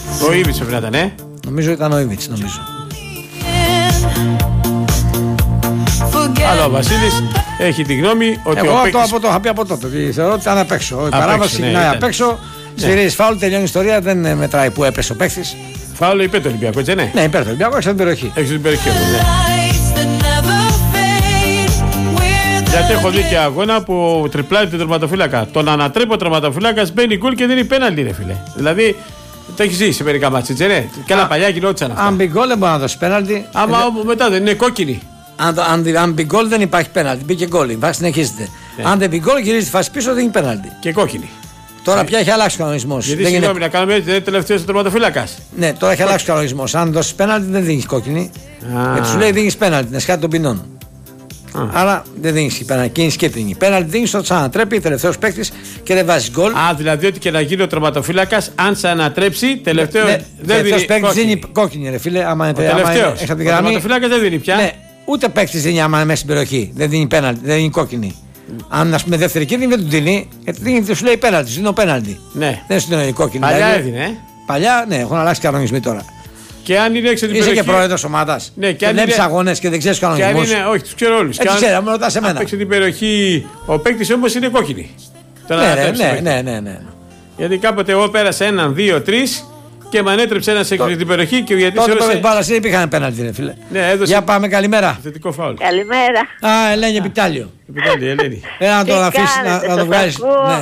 Ο Ήβιτς πρέπει να ήταν, Νομίζω ήταν ο Ήβιτς, νομίζω. Αλλά ο Βασίλης έχει τη γνώμη ότι εγώ ο παίκτης... αυτό το είχα πει από τότε. Θεωρώ ότι ήταν απ' έξω. Η παράβαση ξεκινάει απ' έξω. Σφυρίζει φάουλ, τελειώνει η ιστορία, δεν μετράει που έπεσε ο παίκτης. Φάουλ υπέρ του Ολυμπιακού, έτσι ναι. Ναι, υπέρ του Ολυμπιακού, έξω την περιοχή. Έξω την περιοχή, ναι. Γιατί έχω δει και αγώνα που τριπλάει την τερματοφύλακα. Τον ανατρέπει ο τερματοφύλακας, μπαίνει γκολ και δίνει πέναλτι, ρε φίλε. Δηλαδή το έχει ζήσει σε μερικά μάτς, έτσι ναι. Και άλλα παλιά γινόντουσαν αυτά. Αν μπει γκολ δεν μπορεί να δώσει πέναλτι. Άμα μετά δεν είναι κόκκινη. Αν μπει γκολ δεν υπάρχει πέναλτι. Μπήκε γκολ, η φάση συνεχίζεται. Αν δεν μπει γκολ, γυρίζει τη φάση πίσω, δίνει πέναλτι. Και κόκκινη. Τώρα πια έχει αλλάξει ο κανονισμός. Γιατί συγγνώμη, να κάνουμε έτσι, δεν είναι τελευταίο ο τερματοφύλακας. Ναι, τώρα έχει αλλάξει ο κανονισμός. Αν δώσει πέναλτι δεν δίνει κόκκινη. Γιατί σου λέει δίνει πέναλτι, είναι σκάτι των ποινών. Άρα δεν δίνει πέναλτι, κίνηση κίτρινη. Πέναλτι δίνει όταν σε ανατρέπει, τελευταίο παίκτη και δεν βάζει γκολ. Δηλαδή ότι και να γίνει ο τερματοφύλακας, αν σε ανατρέψει, τελευταίο δεν δίνει. Παίκτη δίνει κόκκινη, ρε φίλε. Άμα είναι τελευταίο. Ο τερματοφύλακας δεν δίνει πια. Ναι, ούτε παίκτη δίνει άμα είναι μέσα στην περιοχή. Δεν δίνει πέναλτι, δεν δίνει κόκκινη. Αν ας πούμε δεύτερη κίτρινη δεν του δίνει, γιατί σου λέει πέναλτι, δίνει πέναλτι. Ναι. Δεν σου δίνει κόκκινη. Παλιά δηλαδή, έδινε. Παλιά, ναι, έχουν αλλάξει κανονισμοί τώρα. Και αν είναι έξω την περιοχή. Είσαι και πρόεδρος ομάδας. Ναι, και αν είναι αγώνες και δεν ξέρεις κανονισμούς. Και αν είναι, όχι, τους ξέρω όλους. Έτσι ξέρω, με ρωτάς εμένα. Αν έξω την περιοχή, ο παίκτης όμως είναι κόκκινη. Ναι. Γιατί κάποτε εγώ πέρασα 1, 2, 3 και με ανέτρεψε ένας έξω την περιοχή και ο διαιτητής τότε έδωσε. Τότε μπάλασε υπήρχαν πέναλτι, ρε φίλε. Ναι, έδωσε. Για πάμε, καλημέρα. Θετικό φάουλ. Καλημέρα. Α, Ελένη Επιτάλιο. Επιτάλιο, Ελένη. Να τον αφήσει να το βγάλεις.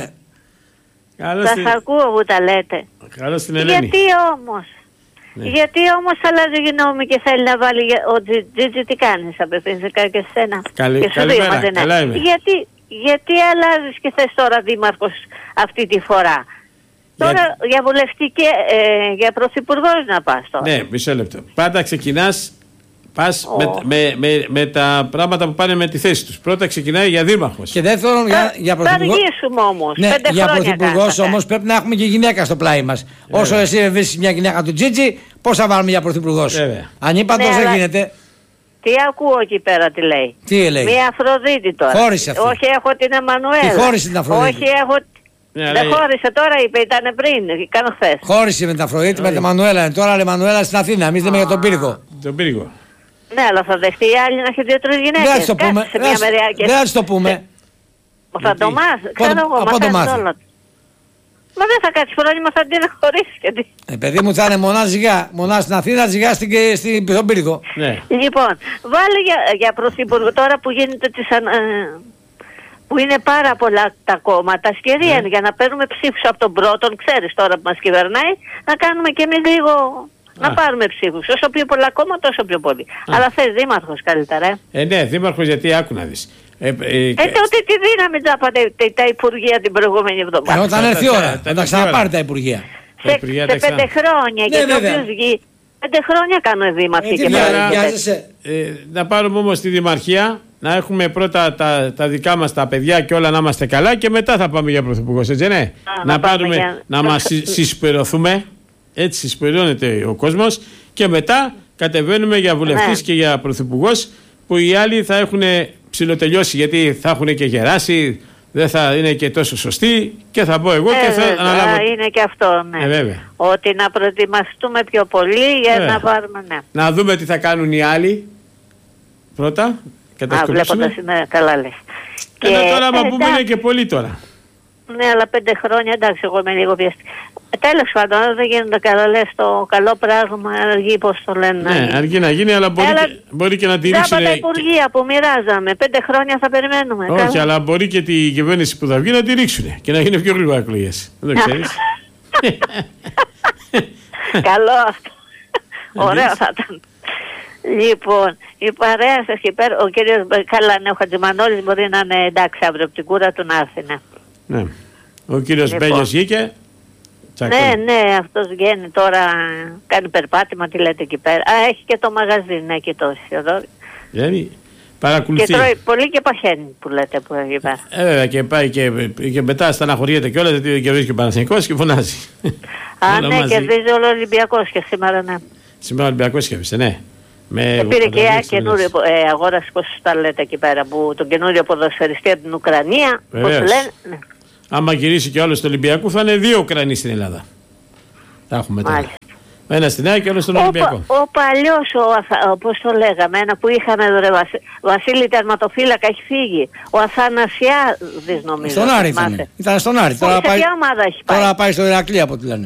Σας ακούω που τα λέτε. Καλώς την Ελένη. Γιατί όμως. Γιατί όμως αλλάζει γνώμη και θέλει να βάλει ο Τζίτζι, τι κάνεις απευθύνσικα και σένα. Καλημέρα, καλά είμαι. Γιατί αλλάζεις και θες τώρα δήμαρχος αυτή τη φορά. Τώρα για βουλευτική, για πρωθυπουργός να πας τώρα. Ναι, μισό λεπτό. Πάντα ξεκινάς, πας με τα πράγματα που πάνε με τη θέση τους. Πρώτα ξεκινάει για δήμαρχος. Και δεύτερον για πρωθυπουργό. Θα αργήσουμε όμως. Ναι, για πρωθυπουργός όμως πρέπει να έχουμε και γυναίκα στο πλάι μας. Όσο εσύ βρίσκεις μια γυναίκα του Τζίτζι, πώς θα βάλουμε για πρωθυπουργός. Ανύπαντος δεν γίνεται. Τι ακούω εκεί πέρα, τι λέει. Τι λέει. Μια Αφροδίτη τώρα. Χώρισε αυτή. Όχι, έχω την Εμμανουέλα. Τι χώρισε την Αφροδίτη. Όχι, έχω. Δεν χώρισε τώρα, είπε, ήταν πριν, κάνω χθες. Χώρισε με την Αφροδίτη, με την Εμμανουέλα. Τώρα η Εμμανουέλα στην Αθήνα, εμείς λέμε για τον Πύργο. Τον Πύργο. Ναι, αλλά θα δεχτεί η άλλη να έχει 2-3 γυναίκες. Δεν θα το πούμε. Δεν θα το πούμε. Θα το μάθει. Ξέρω εγώ, μαθαίνεις όλα. Μα δεν θα κάτσει πρόβλημα, θα την χωρίς. Παιδί μου θα είναι μονά στην Αθήνα, ζυγά στον Πύργο. Λοιπόν, βάλε για πρωθυπουργό τώρα που γίνεται που είναι πάρα πολλά τα κόμματα, ευκαιρία για να παίρνουμε ψήφους από τον πρώτον, ξέρεις τώρα που μας κυβερνάει, να κάνουμε κι εμείς λίγο, να πάρουμε ψήφους. Όσο πιο πολλά κόμματα, όσο πιο πολύ. Αλλά θες δήμαρχος καλύτερα, Ναι, δήμαρχος γιατί άκου να δεις. Ότι τη δύναμη τα υπουργεία την προηγούμενη εβδομάδα. Όταν έρθει η ώρα, θα τα ξαναπάρει τα υπουργεία. Σε 5 χρόνια και το οποίο βγει. 5 χρόνια κάνω δήμαρχη και να πάρουμε όμως τη δημαρχία, να έχουμε πρώτα τα δικά μας τα παιδιά και όλα να είμαστε καλά και μετά θα πάμε για πρωθυπουργός, έτσι ναι. Να πάρουμε, να μας συσπηρωθούμε, έτσι συσπηρώνεται ο κόσμος και μετά κατεβαίνουμε για βουλευτής και για πρωθυπουργός που οι άλλοι θα έχουν ψιλοτελειώσει γιατί θα έχουν και γεράσει, δεν θα είναι και τόσο σωστοί και θα πω εγώ και θα αναλάβω. Είναι και αυτό, ναι. Βέβαια. Ότι να προετοιμαστούμε πιο πολύ για να πάρουμε, ναι. Να δούμε τι θα κάνουν οι άλλοι πρώτα. Βλέποντας είναι καλά λες. Και τώρα άμα πούμε είναι και πολύ τώρα. Ναι, αλλά 5 χρόνια εντάξει, εγώ είμαι λίγο βιαστική. Τέλος πάντων, δεν γίνεται καλά, λες το καλό πράγμα, αργεί πώς το λένε. Ναι, αργεί να γίνει, αλλά μπορεί και να τη ρίξουν. Από τα υπουργεία που μοιράζαμε, 5 χρόνια θα περιμένουμε. Όχι, αλλά μπορεί και τη κυβέρνηση που θα βγει να τη ρίξουν και να γίνει πιο γρήγορα εκλογές. Δεν το ξέρεις. Καλό αυτό. Ωραίο θα ήταν. Λοιπόν, η παρέα σας εκεί πέρα, ο κύριος ο Χατζημανόλης μπορεί να είναι εντάξει αύριο από την κούρα του να έρθει. Ναι. Ο κύριος Μπέλιος βγήκε. Ναι, αυτός βγαίνει τώρα, κάνει περπάτημα, τι λέτε εκεί πέρα. Έχει και το μαγαζί, ναι, και το Σιωδόρη. Δηλαδή, παρακολουθεί. Και τρώει πολύ και παχαίνει που λέτε που έχει πέρα. Βέβαια και πάει και μετά στεναχωριέται κιόλας γιατί κερδίζει ο Παναθηναϊκός και φωνάζει. Ναι, κερδίζει όλο ο Ολυμπιακός και σήμερα, ναι. Σήμερα ο Ολυμπιακός κέρδισε, ναι. Πήρε και καινούριο αγόραση, πώς τα λέτε εκεί πέρα, που τον καινούριο ποδοσφαιριστή από την Ουκρανία, πώς λένε. Ναι. Άμα γυρίσει και όλος του Ολυμπιακού θα είναι 2 Ουκρανοί στην Ελλάδα. Τα έχουμε τώρα. Ένα στην ΑΕΚ και άλλο στον Ολυμπιακό. Ο παλιός, πώς το λέγαμε, ένα που είχαμε εδώ, Βασίλη τερματοφύλακα, έχει φύγει. Ο Αθανασιάδης νομίζω. Στον Άρη ήταν στον Άρη. Τώρα πάει, ποια ομάδα έχει πάει? Τώρα πάει στο Ηρακλή από ό,τι λένε.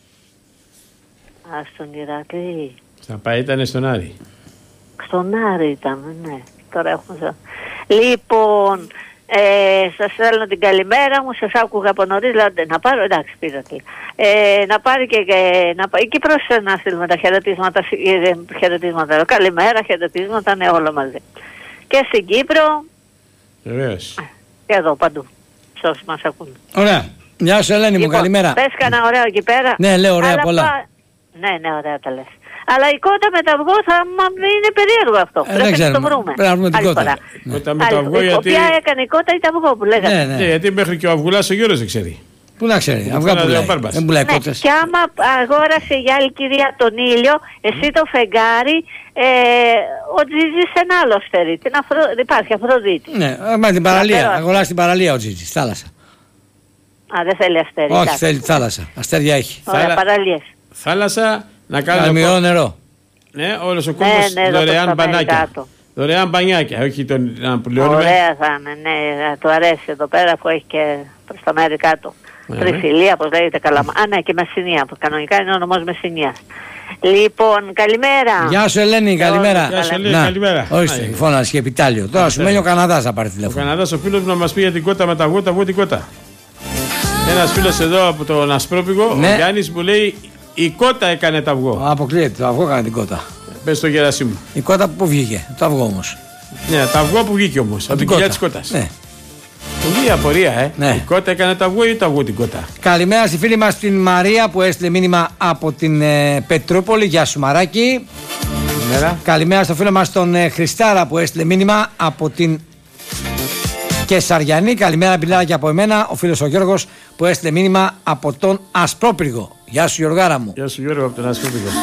Α, στον Ηρακλή. Θα πάει, ήταν στον Άρη. Στον Άρη ήταν, ναι. Τώρα έχουμε... Λοιπόν, σας θέλω την καλημέρα μου, σας άκουγα από νωρίς, λέω να πάρω, εντάξει πήρα τι. Να πάρει και εκεί πρόσθεσα να στείλουμε τα χαιρετίσματα, καλημέρα, χαιρετίσματα, ναι, όλο μαζί. Και στην Κύπρο, βεβαίως. Και εδώ παντού, σε όσοι μας ακούν. Ωραία, γεια σου Ελένη μου, καλημέρα. Πες κανένα ωραίο εκεί πέρα. Ναι, λέω ωραία πολλά. Ναι, ωραία τα λες. Αλλά η κότα με τα αυγό είναι περίεργο αυτό. Πρέπει να το βρούμε. Πρέπει να βρούμε την κότα. Κότα με τα αυγό, γιατί... Ποια έκανε η κότα ή τα αυγό που λέγανε. Ναι. Γιατί μέχρι και ο αυγουλάς ο Γιώργος δεν ξέρει. Πού να ξέρει, αυγά πουλάει. Δεν πουλάει κότες. Και άμα αγόρασε η άλλη κυρία τον ήλιο, εσύ το φεγγάρι, ο Τζίτζης ένα άλλο στερεί. Υπάρχει Αφροδίτη. Ναι, με την παραλία. Αγοράσει την παραλία ο Τζίτζης, θάλασσα. Α, δεν θέλει αστέρι. Όχι, θέλει θάλασσα. Αστέρια έχει. Ωραία, παραλίες. Θάλασσα, να κάνει καλμιό νερό. Ναι, όλος ο κόσμος δωρεάν μπανάκια. Δωρεάν μπανιάκια, όχι να πουλιώνουμε. Ωραία θα είναι, ναι, του αρέσει εδώ πέρα που έχει και προς τα μέρη κάτω. Τριφυλία, όπως λέγεται, Καλαμά. Α, ναι, και Μεσσηνία, που κανονικά είναι ο νομός Μεσσηνίας. Λοιπόν, καλημέρα. Γεια σου Ελένη, καλημέρα. Γεια σου Ελένη, καλημέρα. Όχι, φώνασε και επιτάλιο. Τώρα σου μένει ο Καναδάς να πάρει τηλέφωνο. Ο Καναδάς, ο φίλος μου να μας πει για την κότα με τα αυγό, τα αυγό την κότα. Ένας φίλος εδώ από τον Ασπρόπηγο, ναι. Ο Γιάννης, μου λέει η κότα έκανε τα αυγό. Αποκλείεται, το αυγό έκανε την κότα. Πες στο Γερασίμου. Η κότα που βγήκε, το αυγό όμως. Ναι, τα αυγό που βγήκε όμως, από την κοιλιά της κότας. Ναι. Μου βγήκε απορία, Ναι. Η κότα έκανε τα αυγό ή το αυγό την κότα. Καλημέρα στη φίλη μας την Μαρία που έστειλε μήνυμα από την Πετρούπολη. Γεια σου Μαράκη. Καλημέρα στο φίλο μας τον Χριστάρα που έστειλε μήνυμα από την Κεσαριανή. Καλημέρα πιλάρια από εμένα. Ο φίλος ο Γιώργος που έστειλε μήνυμα από τον Ασπρόπυργο. Γεια σου Γιωργάρα μου. Γεια σου Γιώργο από τον Ασπρόπυργο.